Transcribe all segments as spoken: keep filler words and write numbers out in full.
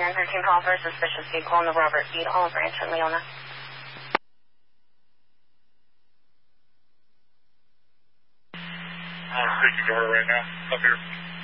nine thirteen call for a suspicious vehicle on the Robert Beat Olive Branch in Leona. I'm taking door right now. Up here.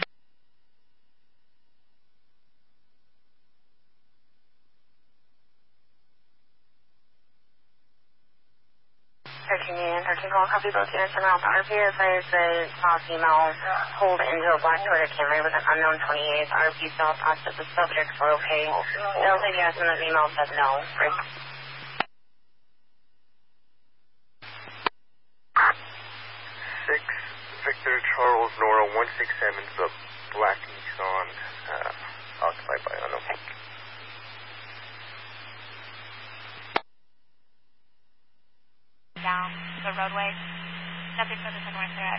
thirteen Union, thirteen call, copy both units from Alpha. R P S A is a uh, female pulled into a black Toyota Camry with an unknown twenty-eight. R P self asked if the subjects were okay. They'll say yes, and the female said no. Break. six Victor Charles Nora one six seven is a black Nissan uh, occupied by unknown. Down the roadway. Subject with us in north threat.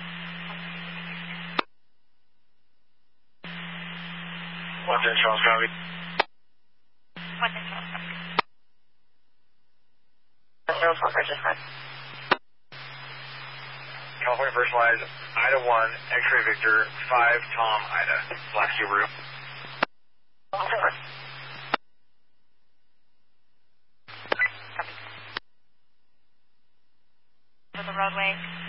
One ten Charles copy. One ten Charles copy. Zero four purchase five. California First Line, Ida one, X-ray Victor, five Tom Ida, black Subaru. For the roadway.